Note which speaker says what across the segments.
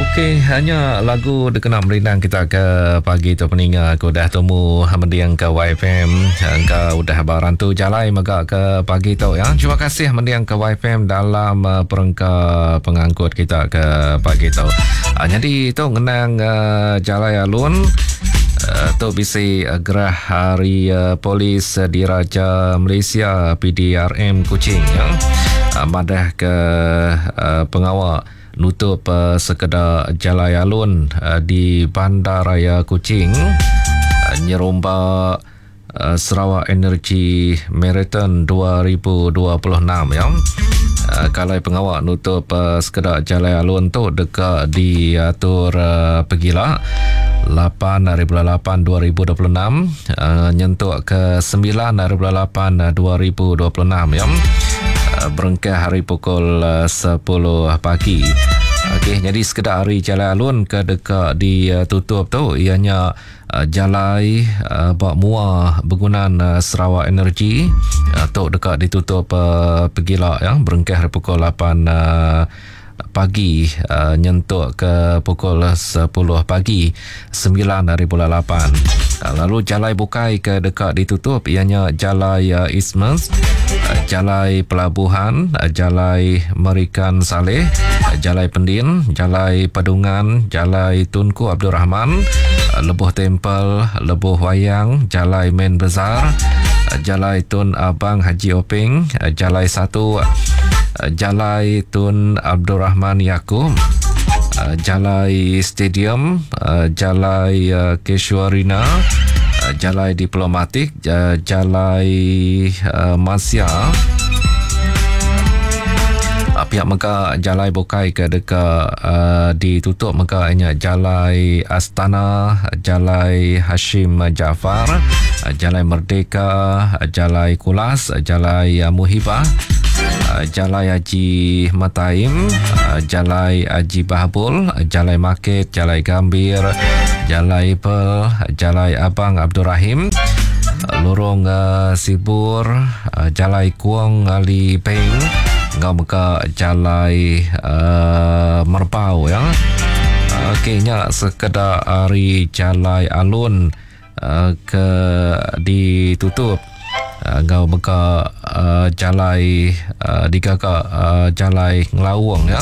Speaker 1: Okey, hanya lagu dikenal merindang kita ke pagi tu peninga. Aku dah temu mendiang ke YFM. Engkau udah barantu jalai megak ke pagi tu ya. Terima kasih mendiang ke YFM dalam perengka pengangkut kita ke pagi tu. Jadi tu ngenang jalai alun tu bisi gerah hari polis diraja Malaysia PDRM Kuching ya. Madah ke pengawal nutup sekedar jalai alun di Bandaraya Kuching nyeromba Sarawak Energy Marathon 2026 ya. Kalau pengawal nutup sekedar jalai alun tu dekat diatur pegila 8/8/2026 nyentuk ke 9/8/2026 ya. Berengkah hari pukul 10 pagi. Okey, jadi sekedar hari jalai alun ke dekat ditutup tu ianya jalai bak muar bangunan Sarawak Energy tu dekat ditutup pegila ya. Berengkah hari pukul 8 pagi nyentuk ke pukul 10 pagi 9/8. Lalu jalai bukai ke dekat ditutup ianya jalai Ismas, jalai Pelabuhan, jalai Merikan Saleh, jalai Pendin, jalai Padungan, jalai Tunku Abdul Rahman, Lebuh Tempel, Lebuh Wayang, jalai Main Bazar, jalai Tun Abang Haji Openg, jalai 1, jalai Tun Abdul Rahman Yaakob, jalai Stadium, jalai Keshwarina, jalai Diplomatik, jalai Masya. Pihak Mekah jalai bukai ke dekat ditutup Mekah hanya jalai Astana, jalai Hashim Jaafar, jalai Merdeka, jalai Kulas, jalai Muhibah, jalai Haji Mataim, jalai Haji Bahabul, jalai Market, jalai Gambir, jalai Pearl, jalai Abang Abdul Rahim, lorong Sibur, jalai Kuang Ali Peng, ngau muka jalai Merbau ya. Okeynya sekedar hari jalai alun ke ditutup. Ngau muka jalai digagak jalai Ngelawang ya.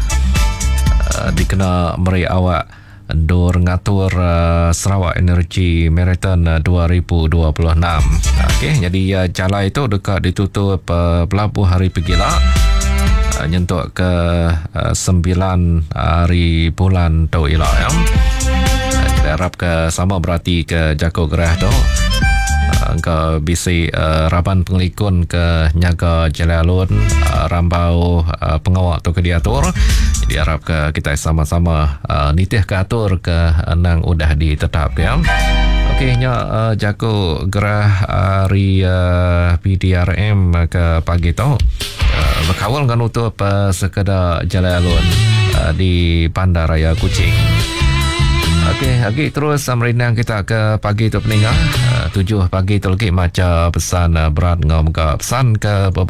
Speaker 1: Dikena meri awak Dor ngatur Sarawak Energy Marathon 2026. Okey, jadi jalai itu dekat ditutup pelabuh hari pegila nyentuk ke 9 hari bulan tu ilah ya. Kita harap ke sama berarti ke Jako Gerah tu ke bisi Raban Pengelikun ke Nyaga Jalai Alun Rambau pengawal tu ke diatur. Jadi harap ke kita sama-sama nitih ke atur ke nang udah ditetap ya. Okey nya Jako Gerah hari PDRM ke pagi tu berkawal kan untuk sekedar Jalai Alun di Bandaraya Kuching. Okey, terus merindang kita ke pagi tu peninggal 7 pagi tu lagi macam pesan berat ngam ke pesan ke